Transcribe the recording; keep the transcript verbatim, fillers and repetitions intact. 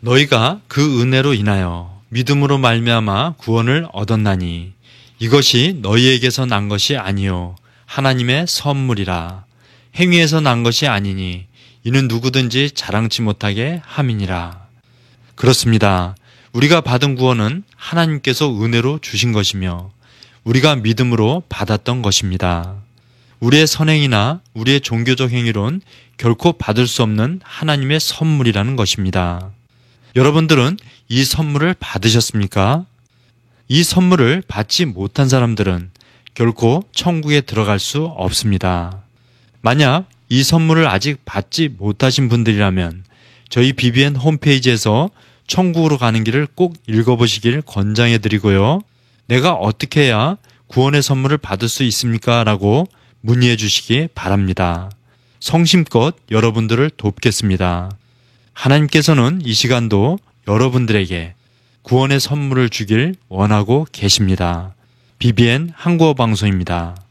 너희가 그 은혜로 인하여 믿음으로 말미암아 구원을 얻었나니 이것이 너희에게서 난 것이 아니요 하나님의 선물이라. 행위에서 난 것이 아니니 이는 누구든지 자랑치 못하게 함이니라. 그렇습니다. 우리가 받은 구원은 하나님께서 은혜로 주신 것이며 우리가 믿음으로 받았던 것입니다. 우리의 선행이나 우리의 종교적 행위론 결코 받을 수 없는 하나님의 선물이라는 것입니다. 여러분들은 이 선물을 받으셨습니까? 이 선물을 받지 못한 사람들은 결코 천국에 들어갈 수 없습니다. 만약 이 선물을 아직 받지 못하신 분들이라면 저희 비비엔 홈페이지에서 천국으로 가는 길을 꼭 읽어보시길 권장해 드리고요. 내가 어떻게 해야 구원의 선물을 받을 수 있습니까? 라고 문의해 주시기 바랍니다. 성심껏 여러분들을 돕겠습니다. 하나님께서는 이 시간도 여러분들에게 구원의 선물을 주길 원하고 계십니다. 비비엔 한국어 방송입니다.